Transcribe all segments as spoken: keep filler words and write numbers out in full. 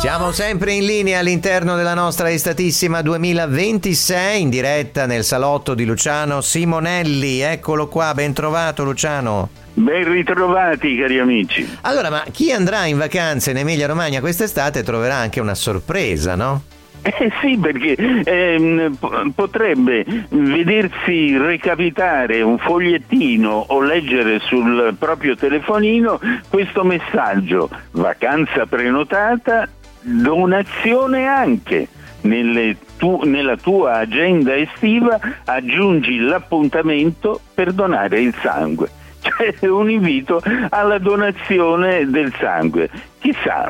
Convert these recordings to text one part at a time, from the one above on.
Siamo sempre in linea all'interno della nostra estatissima duemilaventisei, in diretta nel salotto di Luciano Simonelli. Eccolo qua, ben trovato Luciano. Ben ritrovati cari amici. Allora, ma chi andrà in vacanza in Emilia Romagna quest'estate troverà anche una sorpresa, no? Eh sì, perché ehm, p- potrebbe vedersi recapitare un fogliettino o leggere sul proprio telefonino questo messaggio: vacanza prenotata, donazione anche. Nelle tu- nella tua agenda estiva aggiungi l'appuntamento per donare il sangue. C'è un invito alla donazione del sangue. Chissà,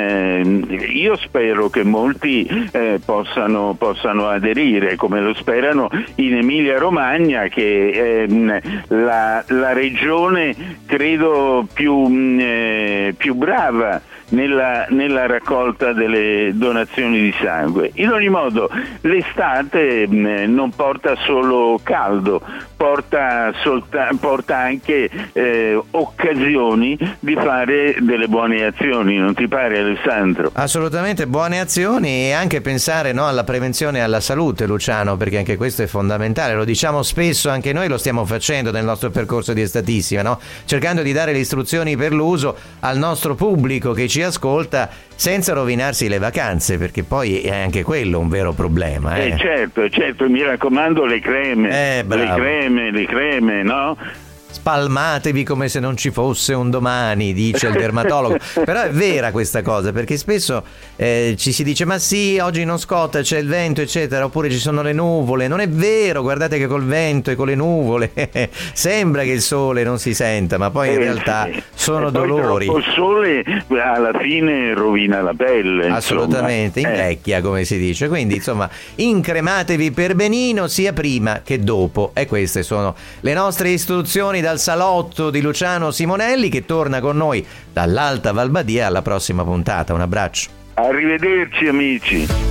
mh, io spero che molti eh, possano, possano aderire, come lo sperano in Emilia Romagna, che è mh, la, la regione credo più, mh, eh, più brava nella, nella raccolta delle donazioni di sangue. In ogni modo, l'estate mh, non porta solo caldo, porta, solta- porta anche eh, occasioni di fare delle buone azioni. Non ti pare, Alessandro? Assolutamente, buone azioni, e anche pensare, no, alla prevenzione e alla salute, Luciano, perché anche questo è fondamentale. Lo diciamo spesso, anche noi lo stiamo facendo nel nostro percorso di Estatissima, no? Cercando di dare le istruzioni per l'uso al nostro pubblico che ci ascolta, senza rovinarsi le vacanze, perché poi è anche quello un vero problema. Eh, eh certo, certo, mi raccomando, le creme, Eh, bravo. le creme, le creme, no? Spalmatevi come se non ci fosse un domani, dice il dermatologo. Però è vera questa cosa, perché spesso eh, ci si dice ma sì, oggi non scotta, c'è il vento eccetera, oppure ci sono le nuvole. Non è vero, guardate che col vento e con le nuvole sembra che il sole non si senta, ma poi in Eh, realtà sì. sono E poi dolori. troppo sole alla fine rovina la pelle. Assolutamente, insomma. Eh. invecchia come si dice. Quindi insomma, incrematevi per benino sia prima che dopo. E queste sono le nostre istruzioni dal salotto di Luciano Simonelli, che torna con noi dall'Alta Val Badia alla prossima puntata. Un abbraccio. Arrivederci amici.